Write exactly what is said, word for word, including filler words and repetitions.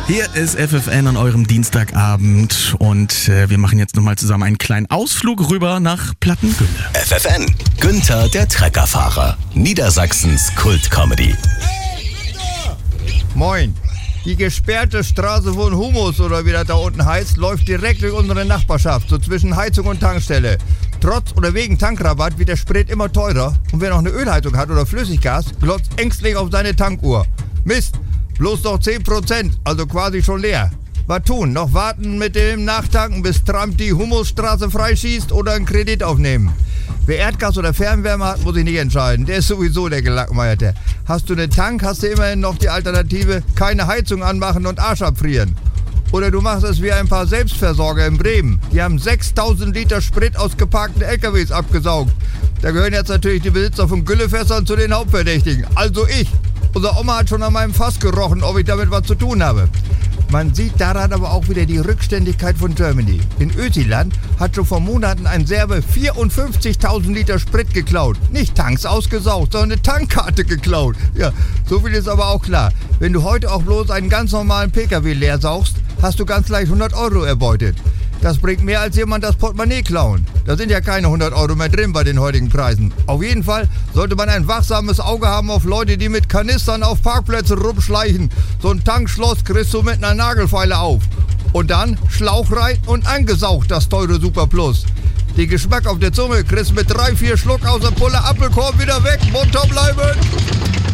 Hier ist F F N an eurem Dienstagabend und äh, wir machen jetzt nochmal zusammen einen kleinen Ausflug rüber nach Plattengülle. F F N, Günther der Treckerfahrer, Niedersachsens Kultcomedy. Moin. Die gesperrte Straße von Humus, oder wie das da unten heißt, läuft direkt durch unsere Nachbarschaft, so zwischen Heizung und Tankstelle. Trotz oder wegen Tankrabatt wird der Sprit immer teurer und wer noch eine Ölheizung hat oder Flüssiggas, glotzt ängstlich auf seine Tankuhr. Mist, bloß noch zehn Prozent, also quasi schon leer. Was tun? Noch warten mit dem Nachtanken, bis Trump die Humusstraße freischießt oder einen Kredit aufnehmen? Wer Erdgas oder Fernwärme hat, muss sich nicht entscheiden. Der ist sowieso der Gelackmeierte. Hast du einen Tank, hast du immerhin noch die Alternative, keine Heizung anmachen und Arsch abfrieren. Oder du machst es wie ein paar Selbstversorger in Bremen. Die haben sechstausend Liter Sprit aus geparkten L K Ws abgesaugt. Da gehören jetzt natürlich die Besitzer von Güllefässern zu den Hauptverdächtigen. Also ich. Unser Oma hat schon an meinem Fass gerochen, ob ich damit was zu tun habe. Man sieht daran aber auch wieder die Rückständigkeit von Germany. In Öziland hat schon vor Monaten ein Serbe vierundfünfzigtausend Liter Sprit geklaut. Nicht Tanks ausgesaugt, sondern eine Tankkarte geklaut. Ja, so viel ist aber auch klar. Wenn du heute auch bloß einen ganz normalen P K W leer saugst, hast du ganz leicht hundert Euro erbeutet. Das bringt mehr als jemand das Portemonnaie klauen. Da sind ja keine hundert Euro mehr drin bei den heutigen Preisen. Auf jeden Fall sollte man ein wachsames Auge haben auf Leute, die mit Kanistern auf Parkplätze rumschleichen. So ein Tankschloss kriegst du mit einer Nagelfeile auf. Und dann Schlauch rein und angesaugt, das teure Super Plus. Den Geschmack auf der Zunge kriegst mit drei, vier Schluck aus der Pulle Apfelkorb wieder weg. Munter bleiben!